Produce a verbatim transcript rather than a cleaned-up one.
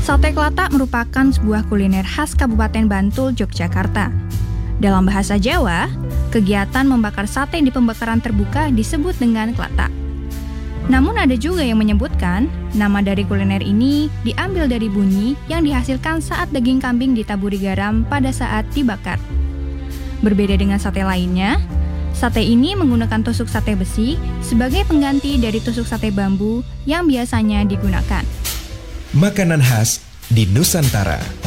Sate Klatak merupakan sebuah kuliner khas Kabupaten Bantul, Yogyakarta. Dalam bahasa Jawa, kegiatan membakar sate di pembakaran terbuka disebut dengan klatak. Namun ada juga yang menyebutkan nama dari kuliner ini diambil dari bunyi yang dihasilkan saat daging kambing ditaburi garam pada saat dibakar. Berbeda dengan sate lainnya, sate ini menggunakan tusuk sate besi sebagai pengganti dari tusuk sate bambu yang biasanya digunakan. Makanan khas di Nusantara.